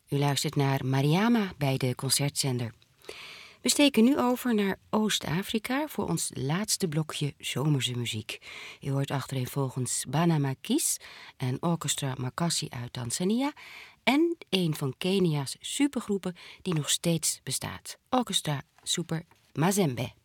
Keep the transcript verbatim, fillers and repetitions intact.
U luistert naar Mariama bij de Concertzender. We steken nu over naar Oost-Afrika voor ons laatste blokje zomerse muziek. U hoort achtereenvolgens Banama Kiss en Orchestra Makassi uit Tanzania en een van Kenia's supergroepen die nog steeds bestaat, Orchestra Super Mazembe.